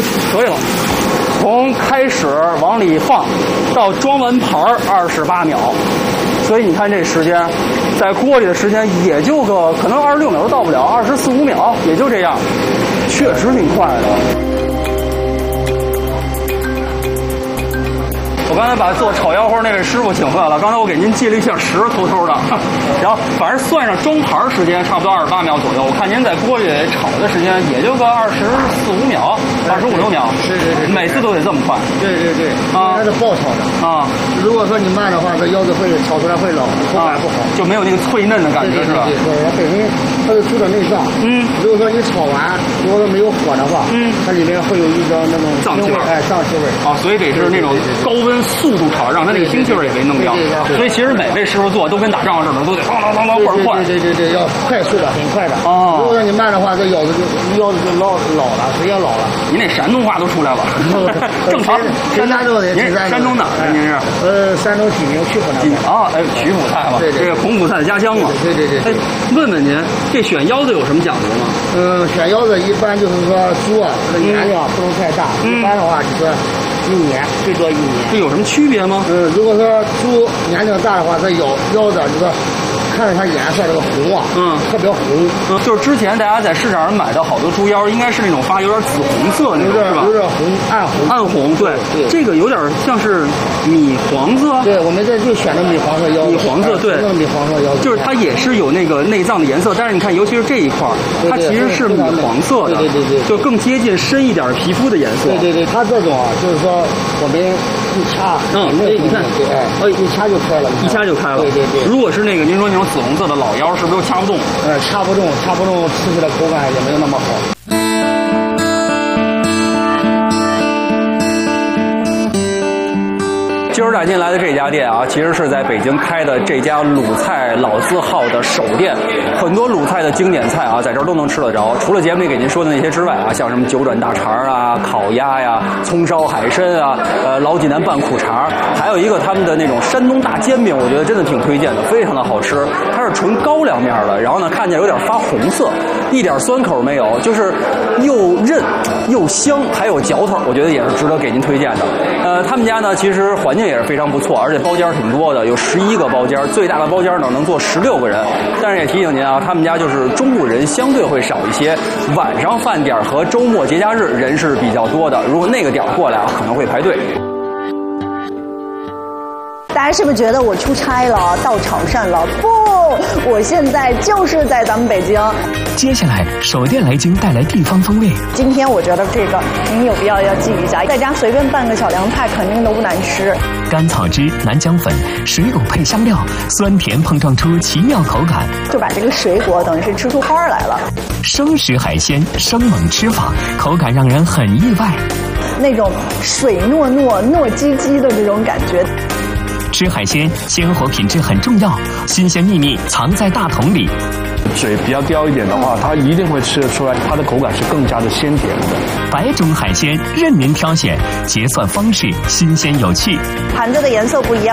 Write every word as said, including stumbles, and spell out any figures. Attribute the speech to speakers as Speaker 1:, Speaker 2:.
Speaker 1: 可以了。从开始往里放到装完盘二十八秒，所以你看这时间，在锅里的时间也就个可能二十六秒都到不了，二十四五秒也就这样，确实挺快的。我刚才把做炒腰花那位师傅请回来了，刚才我给您记了一下时，偷偷的，然后反正算上装盘时间差不多二十八秒左右。我看您在锅里炒的时间也就个二十四五秒，二十五六秒，
Speaker 2: 是是是，
Speaker 1: 每次都得这么快。
Speaker 2: 对对对，啊，它是爆炒的
Speaker 1: 啊。
Speaker 2: 如果说你慢的话，这腰子会炒出来会老，口感不好，
Speaker 1: 就没有那个脆嫩的感觉，是吧？
Speaker 2: 对对对，它本身它是猪的内脏，嗯，如果说你炒完，如果说没有火的话，嗯，它里面会有一张那种
Speaker 1: 脏气味，
Speaker 2: 哎，脏气味
Speaker 1: 啊，所以得是那种高温速度炒，让它那个腥气味也给弄掉。所以其实每位师傅做都跟打仗似的，都得当当当当倍儿快。
Speaker 2: 对对对对，要快速的，很快的。哦，如果说你慢的话，这腰子就腰子就老老了，时间老了。
Speaker 1: 您那山东话都出来了，正常。
Speaker 2: 山山东的，
Speaker 1: 您山东的，您是？
Speaker 2: 呃，山东济宁曲阜那边。
Speaker 1: 啊，哎，曲阜菜嘛，这个孔府菜的家乡嘛。
Speaker 2: 对对对。
Speaker 1: 哎，问问您，这选腰子有什么讲究吗？
Speaker 2: 嗯，选腰子一般就是说猪啊，这个年龄不能太大，一般的话就是一年，最多一年。
Speaker 1: 这有什么区别吗？
Speaker 2: 嗯，如果说猪年龄大的话，它腰腰子就是看着它颜色这个红啊，嗯，特别红。
Speaker 1: 嗯，就是之前大家在市场上买的好多猪腰，应该是那种发有点紫红色那种，是吧？
Speaker 2: 有点红，暗红。
Speaker 1: 暗红，对对，这个有点像是米黄色。
Speaker 2: 对，我们这就选的米黄色腰子。
Speaker 1: 米黄色，对，
Speaker 2: 米黄色腰子。
Speaker 1: 就是它也是有那个内脏的颜色，但是你看，尤其是这一块，它其实是米黄色的，
Speaker 2: 对对对，
Speaker 1: 就更接近深一点皮肤的颜色。
Speaker 2: 对对对，它这种啊，就是说我们一掐，
Speaker 1: 嗯，哎，你看，
Speaker 2: 对，哎，一掐就开了，
Speaker 1: 一掐就开了。
Speaker 2: 对对对。
Speaker 1: 如果是那个您说那种紫红色的老腰，是不是又掐不动？
Speaker 2: 呃，掐不动，掐不动，吃起来口感也没有那么好。
Speaker 1: 今儿带您来的这家店啊，其实是在北京开的这家鲁菜老字号的首店，很多鲁菜的经典菜啊，在这儿都能吃得着。除了节目里给您说的那些之外啊，像什么九转大肠啊、烤鸭呀、葱烧海参啊、呃老济南拌苦肠，还有一个他们的那种山东大煎饼，我觉得真的挺推荐的，非常的好吃。它是纯高粱面的，然后呢看起来有点发红色，一点酸口没有，就是又韧又香，还有嚼头，我觉得也是值得给您推荐的。呃，他们家呢其实环境也是非常不错，而且包间挺多的，有十一个包间，最大的包间呢能坐十六个人。但是也提醒您啊，他们家就是中午人相对会少一些，晚上饭点和周末节假日人是比较多的。如果那个点过来啊，可能会排队。
Speaker 3: 大家是不是觉得我出差了，到潮汕了？不，我现在就是在咱们北京。
Speaker 4: 接下来，首店来京带来地方风味。
Speaker 3: 今天我觉得这个您有必要要记一下，在家随便拌个小凉菜，肯定都不难吃。
Speaker 4: 甘草汁、南姜粉、水果配香料，酸甜碰撞出奇妙口感，
Speaker 3: 就把这个水果等于是吃出花来了。
Speaker 4: 生食海鲜，生猛吃法，口感让人很意外。
Speaker 3: 那种水糯糯、糯叽叽的这种感觉。
Speaker 4: 吃海鲜，鲜活品质很重要，新鲜秘密藏在大桶里。
Speaker 5: 水比较刁一点的话，它一定会吃得出来，它的口感是更加的鲜甜的。
Speaker 4: 百种海鲜任您挑选，结算方式新鲜有趣。
Speaker 3: 盘子的颜色不一样。